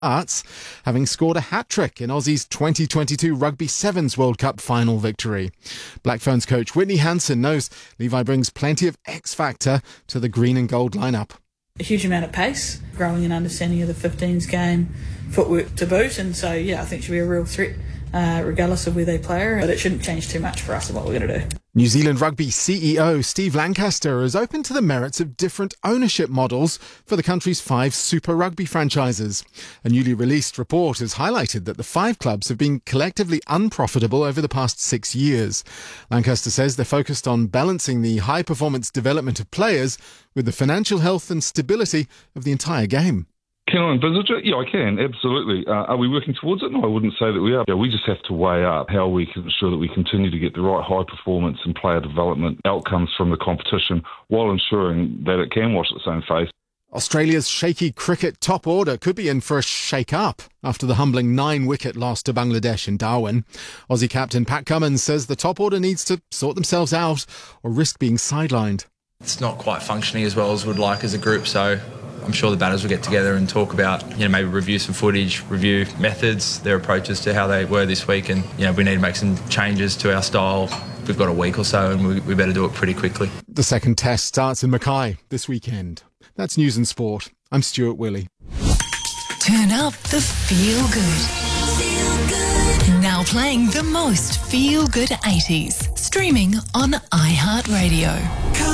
Arts, having scored a hat-trick in Aussie's 2022 Rugby Sevens World Cup final victory. Black Ferns coach Whitney Hansen knows Levi brings plenty of X-factor to the green and gold lineup. A huge amount of pace, growing an understanding of the 15s game, footwork to boot, and so I think she'll be a real threat regardless of where they play, but it shouldn't change too much for us in what we're going to do. New Zealand Rugby CEO Steve Lancaster is open to the merits of different ownership models for the country's 5 Super Rugby franchises. A newly released report has highlighted that the 5 clubs have been collectively unprofitable over the past 6 years. Lancaster says they're focused on balancing the high-performance development of players with the financial health and stability of the entire game. Can I envisage it? Yeah, I can, absolutely. Are we working towards it? No, I wouldn't say that we are. Yeah, we just have to weigh up how we can ensure that we continue to get the right high performance and player development outcomes from the competition while ensuring that it can wash its own face. Australia's shaky cricket top order could be in for a shake-up after the humbling 9-wicket loss to Bangladesh in Darwin. Aussie captain Pat Cummins says the top order needs to sort themselves out or risk being sidelined. It's not quite functioning as well as we'd like as a group, so I'm sure the batters will get together and talk about, maybe review some footage, review methods, their approaches to how they were this week, and, we need to make some changes to our style. We've got a week or so and we better do it pretty quickly. The second test starts in Mackay this weekend. That's News and Sport. I'm Stuart Willey. Turn up the feel good. Now playing the most feel good 80s. Streaming on iHeartRadio.